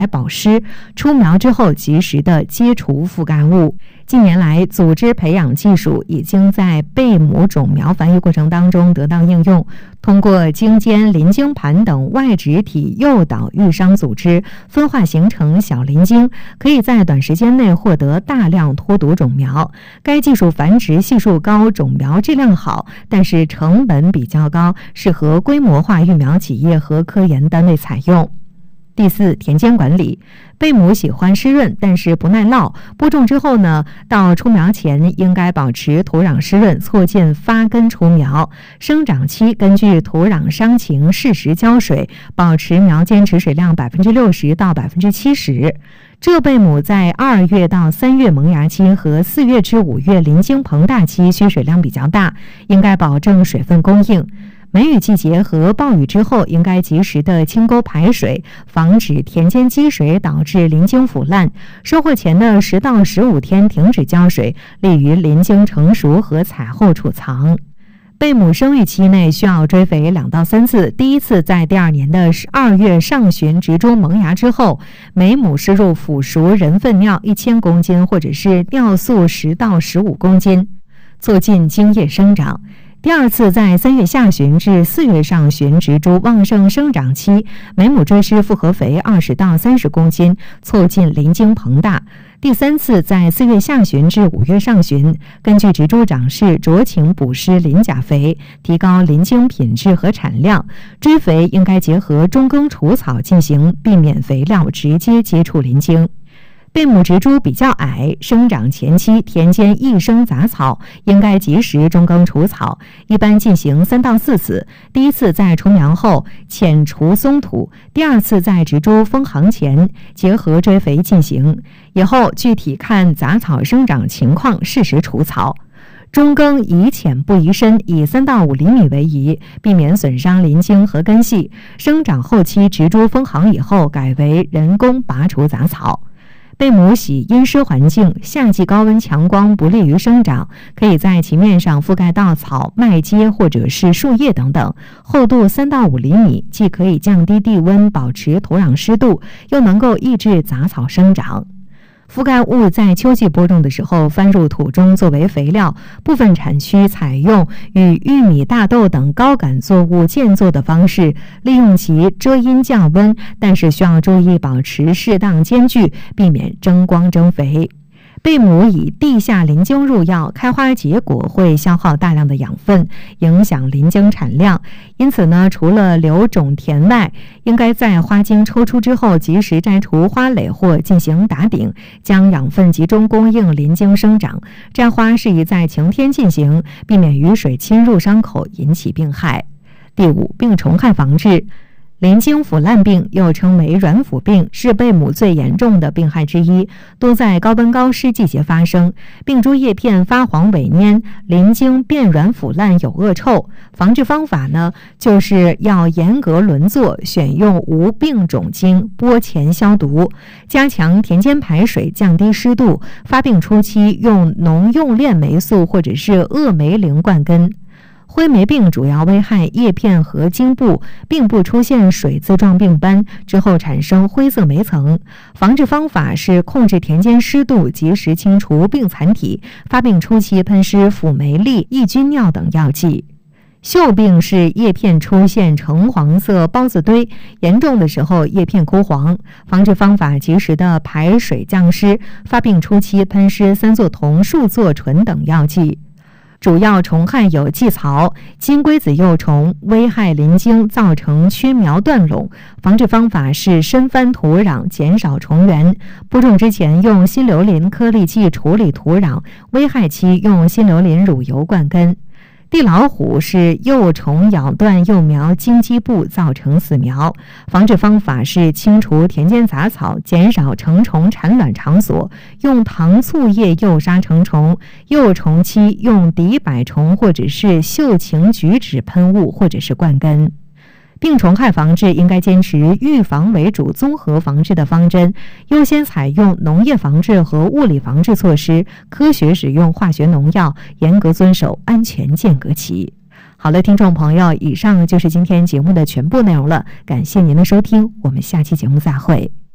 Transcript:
来保湿，出苗之后及时的揭除覆盖物。近年来，组织培养技术已经在贝母种苗繁育过程当中得到应用。通过茎尖、鳞茎盘等外植体诱导育伤组织分化形成小鳞茎，可以在短时间内获得大量脱毒种苗。该技术繁殖系数高，种苗质量好，但是成本比较高，适合规模化育苗企业和科研单位采用。第四，田间管理。贝母喜欢湿润，但是不耐涝。播种之后呢，到出苗前应该保持土壤湿润，错进发根出苗。生长期根据土壤伤情适时浇水，保持苗间持水量60%到70%。这贝母在2月到3月萌芽期和4月至5月鳞茎膨大期需水量比较大，应该保证水分供应。梅雨季节和暴雨之后，应该及时的清沟排水，防止田间积水导致鳞茎腐烂。收获前的10到15天停止浇水，利于鳞茎成熟和采后储藏。贝母生育期内需要追肥2到3次，第一次在第2年的2月上旬植株萌芽之后，每亩施入腐熟人粪尿1000公斤，或者是尿素10到15公斤，促进茎叶生长。第二次在3月下旬至4月上旬植株旺盛生长期，每亩追施复合肥20到30公斤，促进鳞茎膨大。第三次在4月下旬至5月上旬，根据植株长势酌情补施磷钾肥，提高鳞茎品质和产量。追肥应该结合中耕除草进行，避免肥料直接接触鳞茎。贝母植株比较矮，生长前期田间易生杂草，应该及时中耕除草，一般进行3到4次。第一次在出苗后浅除松土，第二次在植株封行前结合追肥进行，以后具体看杂草生长情况适时除草。中耕宜浅不宜深，以3到5厘米为宜，避免损伤鳞茎和根系。生长后期植株封行以后，改为人工拔除杂草。贝母喜阴湿环境，夏季高温强光不利于生长，可以在其面上覆盖稻草、麦秸或者是树叶等等，厚度3到5厘米，既可以降低地温，保持土壤湿度，又能够抑制杂草生长。覆盖物在秋季播种的时候翻入土中作为肥料，部分产区采用与玉米、大豆等高杆作物间作的方式，利用其遮阴降温，但是需要注意保持适当间距，避免争光争肥。贝母以地下鳞茎入药，开花结果会消耗大量的养分，影响鳞茎产量。因此呢，除了留种田外，应该在花茎抽出之后及时摘除花蕾或进行打顶，将养分集中供应鳞茎生长。摘花适宜在晴天进行，避免雨水侵入伤口引起病害。第五，病虫害防治。鳞茎腐烂病又称为软腐病，是贝母最严重的病害之一，多在高温高湿季节发生。病株叶片发黄萎蔫，鳞茎变软腐烂，有恶臭。防治方法呢，就是要严格轮作，选用无病种茎，播前消毒，加强田间排水，降低湿度。发病初期用农用链霉素或者是恶霉灵灌根。灰霉病主要危害叶片和茎部，并不出现水渍状病斑，之后产生灰色霉层。防治方法是控制田间湿度，及时清除病残体。发病初期喷施辅酶利、抑菌尿等药剂。锈病是叶片出现橙黄色孢子堆，严重的时候叶片枯黄。防治方法及时的排水降湿，发病初期喷施三唑酮、树唑醇等药剂。主要虫害有寄槽、金龟子幼虫，危害鳞茎，造成缺苗断垄。防治方法是深翻土壤，减少虫源。播种之前用新硫磷颗粒剂处理土壤，危害期用新硫磷乳油灌根。地老虎是幼虫咬断幼苗茎基部，造成死苗。防治方法是清除田间杂草，减少成虫产卵场所，用糖醋液诱杀成虫。幼虫期用敌百虫或者是秀腈菊酯喷雾或者是灌根。病虫害防治应该坚持预防为主、综合防治的方针，优先采用农业防治和物理防治措施，科学使用化学农药，严格遵守安全间隔期。好了，听众朋友，以上就是今天节目的全部内容了，感谢您的收听，我们下期节目再会。